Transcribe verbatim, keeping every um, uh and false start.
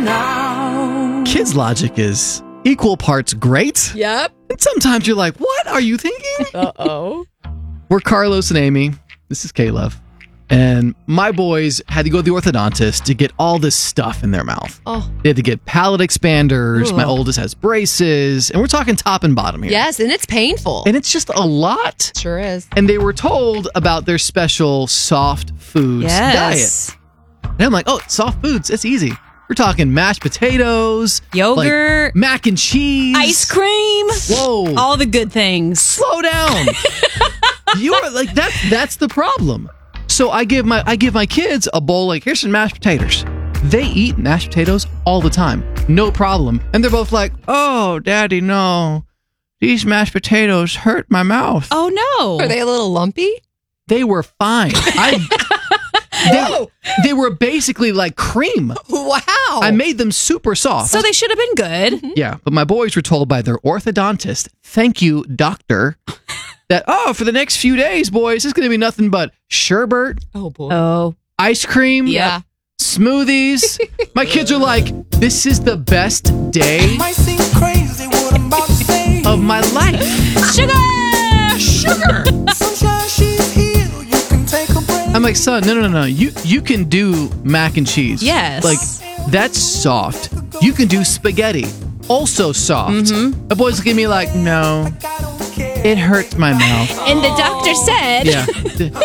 now. Kids' logic is equal parts great. Yep. And sometimes you're like, what are you thinking? Uh-oh. We're Carlos and Amy. This is K-Love. And my boys had to go to the orthodontist to get all this stuff in their mouth. Oh. They had to get palate expanders. Ugh. My oldest has braces. And we're talking top and bottom here. Yes, and it's painful. And it's just a lot. Sure is. And they were told about their special soft foods Yes. diet. And I'm like, oh, soft foods, it's easy. We're talking mashed potatoes, Yogurt, like mac and cheese, ice cream. Whoa. All the good things. Slow down. You're like that's that's the problem. So I give my I give my kids a bowl like here's some mashed potatoes. They eat mashed potatoes all the time. No problem. And they're both like, "Oh, Daddy, no. These mashed potatoes hurt my mouth." Oh no. Are they a little lumpy? They were fine. I they, they were basically like cream. Wow. I made them super soft. So they should have been good. Yeah, but my boys were told by their orthodontist, "Thank you, doctor." That, oh, for the next few days, boys, it's going to be nothing but sherbet, Oh, boy. Oh. ice cream, Yeah. smoothies. My kids are like, this is the best day Might seem crazy what I'm about to say. of my life. Sugar! Sugar. Sunshine, she's here. You can take a break. I'm like, son, no, no, no, no. You, you can do mac and cheese. Yes. Like, that's soft. You can do spaghetti. Also soft. Mm-hmm. The boys look at me like, no, I don't care. it hurts my mouth. And the doctor said, Yeah.